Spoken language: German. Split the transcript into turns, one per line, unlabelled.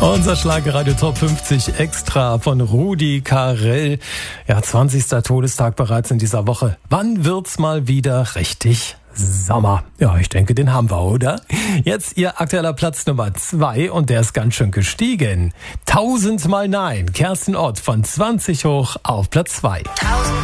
Unser Schlagerradio Top 50 Extra von Rudi Carrell. Ja, 20. Todestag bereits in dieser Woche. Wann wird's mal wieder richtig Sommer? Ja, ich denke, den haben wir, oder? Jetzt Ihr aktueller Platz Nummer 2 und der ist ganz schön gestiegen. 1000 mal Nein. Kerstin Ott von 20 hoch auf Platz 2.